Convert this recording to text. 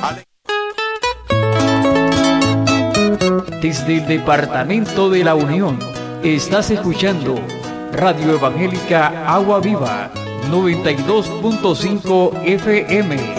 Desde el Departamento de la Unión, estás escuchando Radio Evangélica Agua Viva, 92.5 FM.